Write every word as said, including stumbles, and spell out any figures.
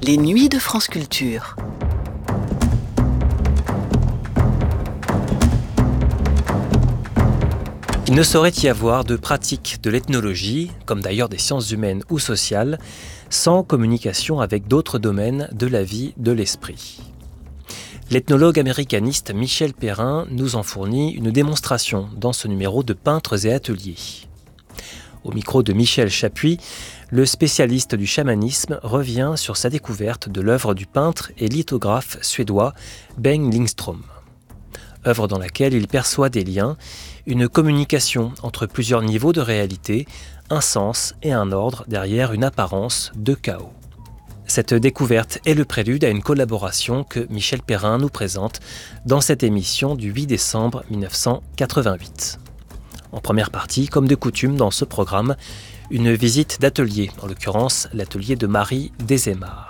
Les nuits de France Culture. Il ne saurait y avoir de pratique de l'ethnologie, comme d'ailleurs des sciences humaines ou sociales, sans communication avec d'autres domaines de la vie de l'esprit. L'ethnologue américaniste Michel Perrin nous en fournit une démonstration dans ce numéro de Peintres et Ateliers. Au micro de Michel Chapuis, le spécialiste du chamanisme revient sur sa découverte de l'œuvre du peintre et lithographe suédois Bengt Lindström. Œuvre dans laquelle il perçoit des liens, une communication entre plusieurs niveaux de réalité, un sens et un ordre derrière une apparence de chaos. Cette découverte est le prélude à une collaboration que Michel Perrin nous présente dans cette émission du huit décembre mille neuf cent quatre-vingt-huit. En première partie, comme de coutume dans ce programme, une visite d'atelier, en l'occurrence l'atelier de Marie Desémar.